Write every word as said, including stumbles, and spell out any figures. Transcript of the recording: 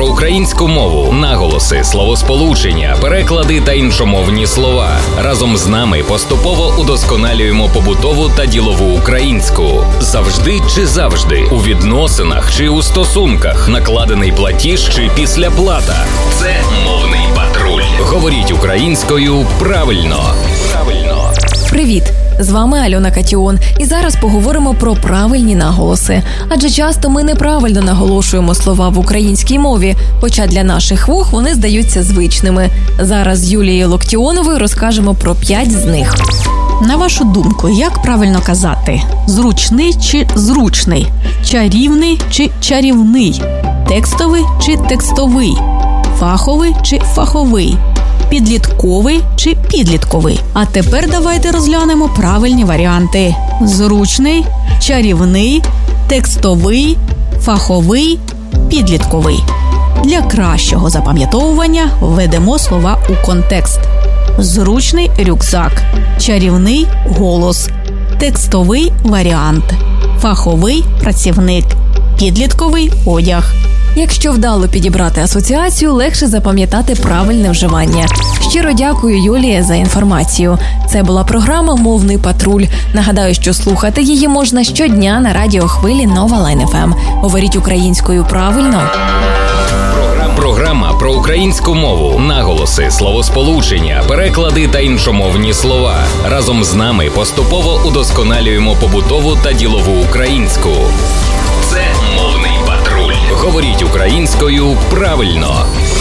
про українську мову, наголоси, словосполучення, переклади та іншомовні слова. Разом з нами поступово удосконалюємо побутову та ділову українську. Завжди чи завжди, у відносинах чи у стосунках, накладений платіж чи післяплата. Це мовний патруль. Говоріть українською правильно. Правильно. Привіт! З вами Альона Катіон, і зараз поговоримо про правильні наголоси. Адже часто ми неправильно наголошуємо слова в українській мові, хоча для наших вух вони здаються звичними. Зараз з Юлією Локтіоновою розкажемо про п'ять з них. На вашу думку, як правильно казати? Зручний чи зручний? Чарівний чи чарівний? Текстовий чи текстовий? Фаховий чи фаховий? Підлітковий чи підлітковий? А тепер давайте розглянемо правильні варіанти. Зручний, чарівний, текстовий, фаховий, підлітковий. Для кращого запам'ятовування введемо слова у контекст. Зручний рюкзак, чарівний голос, текстовий варіант, фаховий працівник, підлітковий одяг. Якщо вдало підібрати асоціацію, легше запам'ятати правильне вживання. Щиро дякую, Юлія, за інформацію. Це була програма «Мовний патруль». Нагадаю, що слухати її можна щодня на радіохвилі Нова Лайн еф ем. Говоріть українською правильно. Програма про українську мову, наголоси, словосполучення, переклади та іншомовні слова. Разом з нами поступово удосконалюємо побутову та ділову українську. Це мовний патруль. Говоріть українською правильно.